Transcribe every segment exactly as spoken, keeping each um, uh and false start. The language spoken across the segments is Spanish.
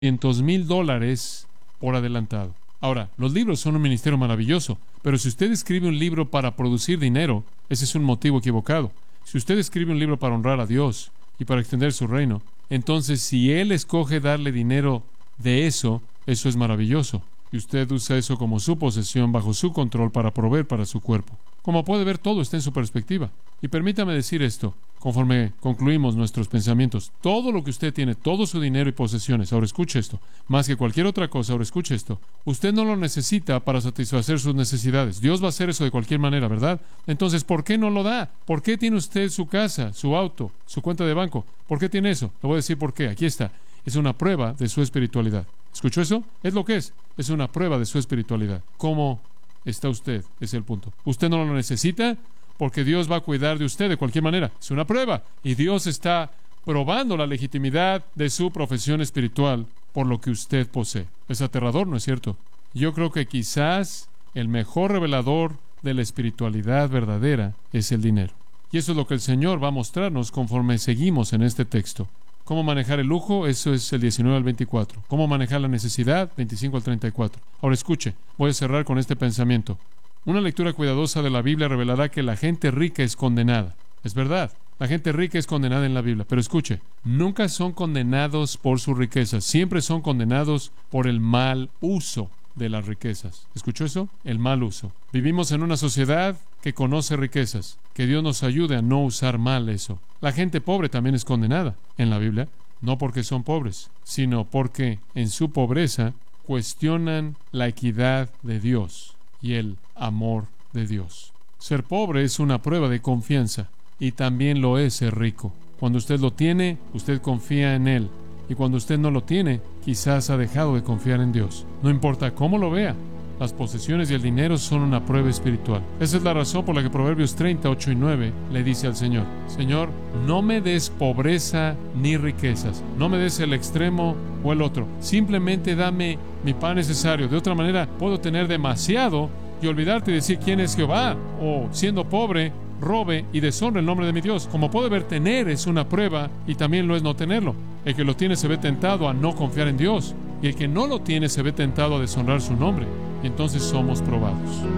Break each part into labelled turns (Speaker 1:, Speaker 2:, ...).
Speaker 1: Cientos mil dólares por adelantado. Ahora, los libros son un ministerio maravilloso, pero si usted escribe un libro para producir dinero, ese es un motivo equivocado. Si usted escribe un libro para honrar a Dios y para extender su reino, entonces si Él escoge darle dinero de eso, eso es maravilloso. Y usted usa eso como su posesión bajo su control para proveer para su cuerpo. Como puede ver, todo está en su perspectiva. Y permítame decir esto, conforme concluimos nuestros pensamientos. Todo lo que usted tiene, todo su dinero y posesiones, ahora escuche esto, más que cualquier otra cosa, ahora escuche esto. Usted no lo necesita para satisfacer sus necesidades. Dios va a hacer eso de cualquier manera, ¿verdad? Entonces, ¿por qué no lo da? ¿Por qué tiene usted su casa, su auto, su cuenta de banco? ¿Por qué tiene eso? Le voy a decir por qué. Aquí está. Es una prueba de su espiritualidad. ¿Escuchó eso? Es lo que es. Es una prueba de su espiritualidad. ¿Cómo está usted? Es el punto. Usted no lo necesita porque Dios va a cuidar de usted de cualquier manera. Es una prueba. Y Dios está probando la legitimidad de su profesión espiritual por lo que usted posee. Es aterrador, ¿no es cierto? Yo creo que quizás el mejor revelador de la espiritualidad verdadera es el dinero. Y eso es lo que el Señor va a mostrarnos conforme seguimos en este texto. ¿Cómo manejar el lujo? Eso es el diecinueve al veinticuatro. ¿Cómo manejar la necesidad? veinticinco al treinta y cuatro. Ahora escuche, voy a cerrar con este pensamiento. Una lectura cuidadosa de la Biblia revelará que la gente rica es condenada. Es verdad, la gente rica es condenada en la Biblia. Pero escuche, nunca son condenados por sus riquezas. Siempre son condenados por el mal uso de las riquezas. ¿Escuchó eso? El mal uso. Vivimos en una sociedad que conoce riquezas. Que Dios nos ayude a no usar mal eso. La gente pobre también es condenada en la Biblia, no porque son pobres, sino porque en su pobreza cuestionan la equidad de Dios y el amor de Dios. Ser pobre es una prueba de confianza y también lo es ser rico. Cuando usted lo tiene, usted confía en Él. Y cuando usted no lo tiene, quizás ha dejado de confiar en Dios. No importa cómo lo vea, las posesiones y el dinero son una prueba espiritual. Esa es la razón por la que Proverbios treinta, ocho y nueve le dice al Señor: Señor, no me des pobreza ni riquezas. No me des el extremo o el otro. Simplemente dame mi pan necesario. De otra manera, puedo tener demasiado y olvidarte de decir quién es Jehová. O, siendo pobre, robe y deshonre el nombre de mi Dios. Como puede ver, tener es una prueba y también lo es no tenerlo. El que lo tiene se ve tentado a no confiar en Dios, y el que no lo tiene se ve tentado a deshonrar su nombre. Y entonces somos probados.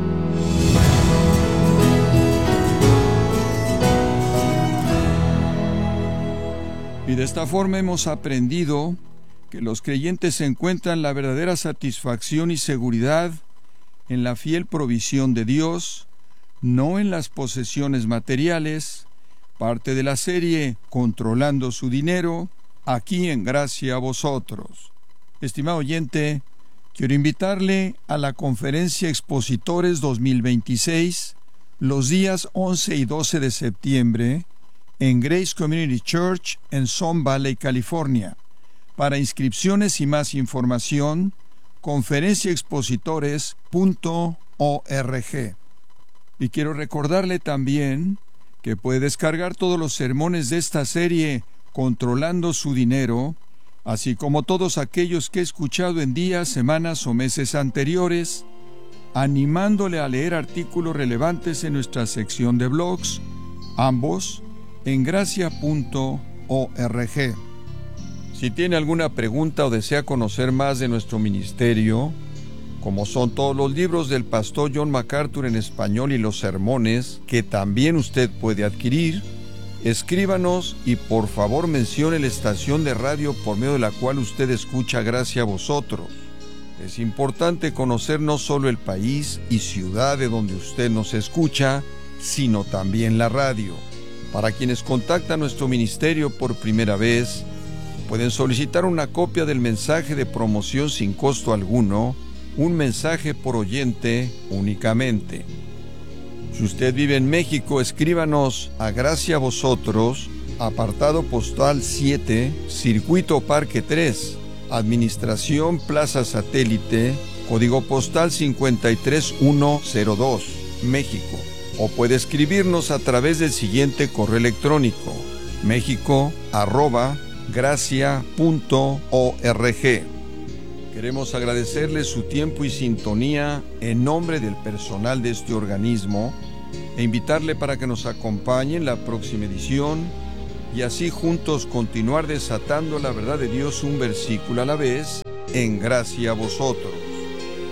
Speaker 2: Y de esta forma hemos aprendido que los creyentes encuentran la verdadera satisfacción y seguridad en la fiel provisión de Dios, no en las posesiones materiales, parte de la serie Controlando su dinero, aquí en Gracia a Vosotros. Estimado oyente, quiero invitarle a la Conferencia Expositores dos mil veintiséis, los días once y doce de septiembre, en Grace Community Church en Sun Valley, California. Para inscripciones y más información, conferencia expositores punto org. Y quiero recordarle también que puede descargar todos los sermones de esta serie Controlando su dinero, así como todos aquellos que he escuchado en días, semanas o meses anteriores, animándole a leer artículos relevantes en nuestra sección de blogs, ambos en gracia punto org. Si tiene alguna pregunta o desea conocer más de nuestro ministerio, como son todos los libros del pastor John MacArthur en español y los sermones que también usted puede adquirir, escríbanos y por favor mencione la estación de radio por medio de la cual usted escucha Gracia a Vosotros. Es importante conocer no solo el país y ciudad de donde usted nos escucha, sino también la radio. Para quienes contactan nuestro ministerio por primera vez, pueden solicitar una copia del mensaje de promoción sin costo alguno, un mensaje por oyente únicamente. Si usted vive en México, escríbanos a Gracia a Vosotros, apartado postal siete, Circuito Parque tres, Administración Plaza Satélite, código postal cincuenta y tres mil ciento dos, México. O puede escribirnos a través del siguiente correo electrónico: mexico arroba gracia punto org. Queremos agradecerle su tiempo y sintonía en nombre del personal de este organismo e invitarle para que nos acompañe en la próxima edición y así juntos continuar desatando la verdad de Dios un versículo a la vez, en gracia a vosotros.